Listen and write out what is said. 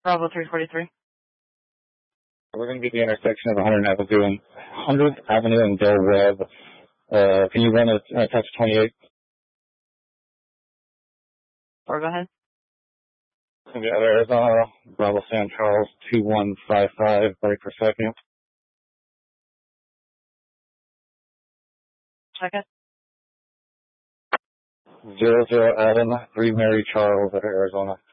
Bravo 343. We're going to be at the intersection of 100th Avenue and Del Webb. Can you run a touch 28? Or go ahead. Going to be out of Arizona, Bravo San Charles 2155, break for second. Second. 00 Adam, 3 Mary Charles out of Arizona.